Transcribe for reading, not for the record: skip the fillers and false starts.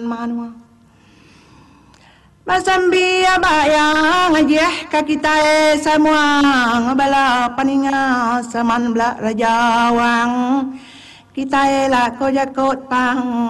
manwa Masambi abayang ajeh ka kita semua ngabala paninga saman bla rajawang kita la ko jakot pang